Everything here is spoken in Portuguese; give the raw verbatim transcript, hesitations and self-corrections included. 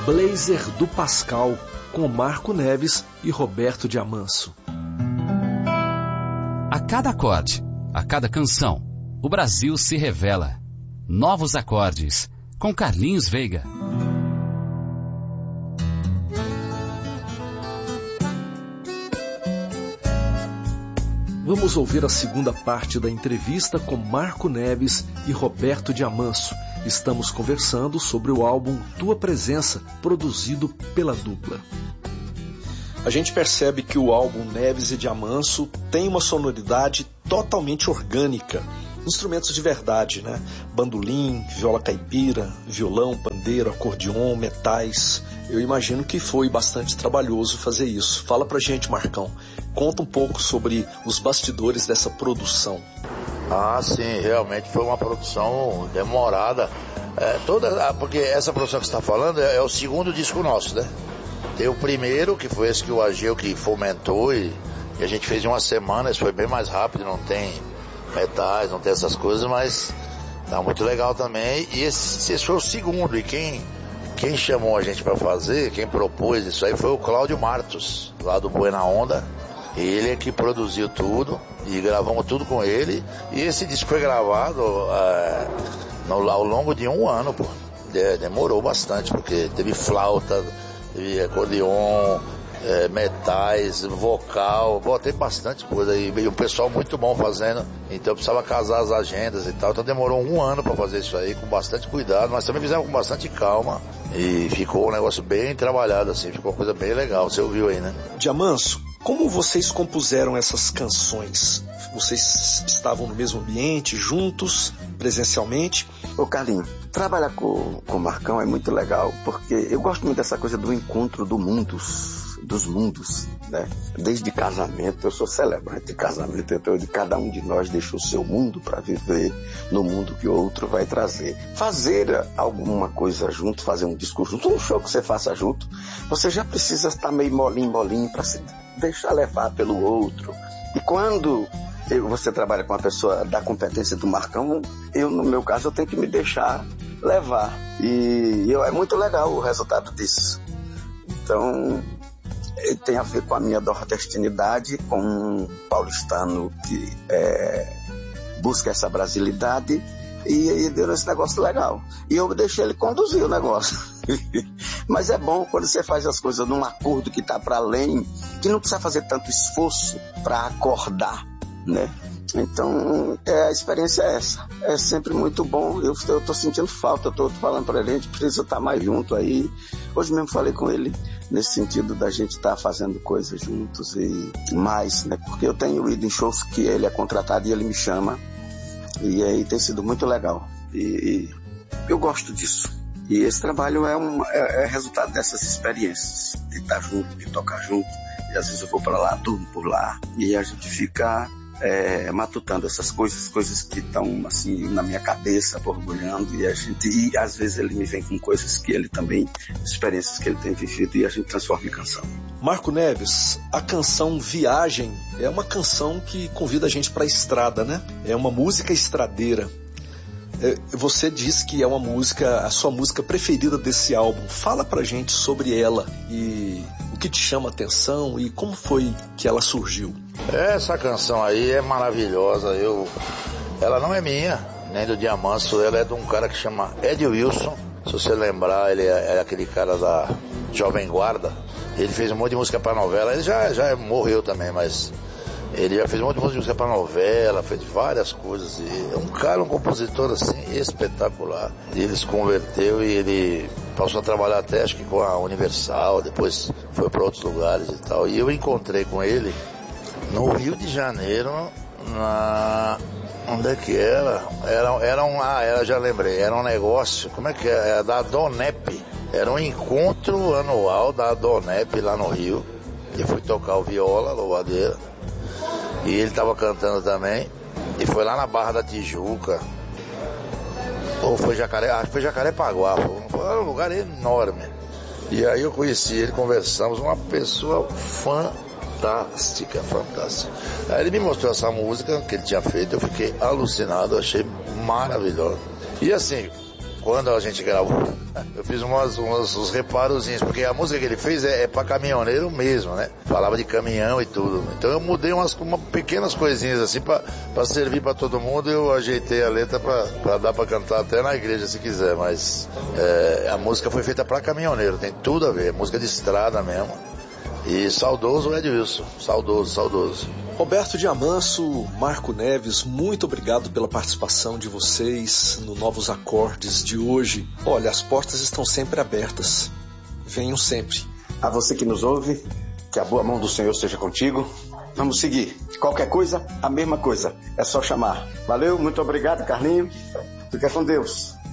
Blazer do Pascal, com Marco Neves e Roberto de Amanso. A cada acorde, a cada canção, o Brasil se revela. Novos acordes, com Carlinhos Veiga. Vamos ouvir a segunda parte da entrevista com Marco Neves e Roberto de Amanso. Estamos conversando sobre o álbum Tua Presença, produzido pela dupla. A gente percebe que o álbum Neves e de Amanso tem uma sonoridade totalmente orgânica. Instrumentos de verdade, né? Bandolim, viola caipira, violão, pandeiro, acordeon, metais. Eu imagino que foi bastante trabalhoso fazer isso. Fala pra gente, Marcão. Conta um pouco sobre os bastidores dessa produção. Ah, sim, realmente foi uma produção demorada. É, toda, porque essa produção que você está falando é, é o segundo disco nosso, né? Tem o primeiro, que foi esse que o Ageu que fomentou e, e a gente fez em uma semana, isso foi bem mais rápido, não tem metais, não tem essas coisas, mas tá muito legal também. E esse, esse foi o segundo, e quem, quem chamou a gente para fazer, quem propôs isso aí foi o Cláudio Martos, lá do Buena Onda. Ele é que produziu tudo e gravamos tudo com ele. E esse disco foi gravado é, no, ao longo de um ano, pô. De, demorou bastante, porque teve flauta, teve acordeon, é, metais, vocal, pô, tem bastante coisa. E, e o pessoal muito bom fazendo, então eu precisava casar as agendas e tal. Então demorou um ano para fazer isso aí, com bastante cuidado, mas também fizemos com bastante calma. E ficou um negócio bem trabalhado, assim, ficou uma coisa bem legal. Você ouviu aí, né? De Amanso, como vocês compuseram essas canções? Vocês estavam no mesmo ambiente, juntos, presencialmente? Ô Carlinhos, trabalhar com, com o Marcão é muito legal, porque eu gosto muito dessa coisa do encontro do mundos, dos mundos, né? Desde casamento, eu sou celebrante de casamento, então de cada um de nós deixa o seu mundo para viver no mundo que o outro vai trazer. Fazer alguma coisa junto, fazer um disco junto, um show que você faça junto, você já precisa estar meio molinho, molinho para se deixar levar pelo outro. E quando eu, você trabalha com uma pessoa da competência do Marcão, eu, no meu caso, eu tenho que me deixar levar. E eu, é muito legal o resultado disso. Então, tem a ver com a minha nordestinidade, com um paulistano que é, busca essa brasilidade, e aí deu esse negócio legal. E eu deixei ele conduzir o negócio. Mas é bom quando você faz as coisas num acordo que está para além, que não precisa fazer tanto esforço para acordar, né? Então, é, a experiência é essa. É sempre muito bom. Eu estou sentindo falta, eu estou falando para ele, a gente precisa estar mais junto aí. Hoje mesmo falei com ele nesse sentido da gente estar fazendo coisas juntos e mais, né? Porque eu tenho ido em shows que ele é contratado e ele me chama. E aí tem sido muito legal. E, e eu gosto disso. E esse trabalho é, um, é, é resultado dessas experiências, de estar junto, de tocar junto. E às vezes eu vou para lá, durmo por lá. E a gente fica é, matutando essas coisas, coisas que estão assim na minha cabeça, borbulhando. E a gente, e às vezes ele me vem com coisas que ele também, experiências que ele tem vivido, e a gente transforma em canção. Marco Neves, a canção Viagem é uma canção que convida a gente para a estrada, né? É uma música estradeira. Você diz que é uma música, a sua música preferida desse álbum. Fala pra gente sobre ela e o que te chama a atenção e como foi que ela surgiu. Essa canção aí é maravilhosa. Eu, ela não é minha, nem do Diamanso, ela é de um cara que chama Ed Wilson. Se você lembrar, ele é, é aquele cara da Jovem Guarda. Ele fez um monte de música pra novela. Ele já, já morreu também, mas ele já fez um monte de música pra novela, fez várias coisas. E é um cara, um compositor assim, espetacular. E ele se converteu e ele passou a trabalhar até, acho que com a Universal, depois foi pra outros lugares e tal. E eu encontrei com ele no Rio de Janeiro, na... onde é que era? Era, era um, ah, era, já lembrei, era um negócio, como é que é? Era da Donep. Era um encontro anual da Donep lá no Rio. Eu fui tocar o viola, louvadeira. E ele estava cantando também. E foi lá na Barra da Tijuca. Ou foi Jacaré, acho que foi Jacarepaguá. Foi um lugar enorme. E aí eu conheci ele, conversamos, uma pessoa fantástica, fantástica. Aí ele me mostrou essa música que ele tinha feito, eu fiquei alucinado, achei maravilhoso. E assim, quando a gente gravou, eu fiz umas, umas, uns reparozinhos, porque a música que ele fez é, é pra caminhoneiro mesmo, né? Falava de caminhão e tudo. Então eu mudei umas uma, pequenas coisinhas assim pra, pra servir pra todo mundo, e eu ajeitei a letra pra, pra dar pra cantar até na igreja se quiser, mas é, a música foi feita pra caminhoneiro, tem tudo a ver, é música de estrada mesmo. E saudoso Ed Wilson, saudoso, saudoso. Roberto de Amanso, Marco Neves, muito obrigado pela participação de vocês no Novos Acordes de hoje. Olha, as portas estão sempre abertas. Venham sempre. A você que nos ouve, que a boa mão do Senhor seja contigo. Vamos seguir. Qualquer coisa, a mesma coisa. É só chamar. Valeu, muito obrigado, Carlinho. Fica com Deus.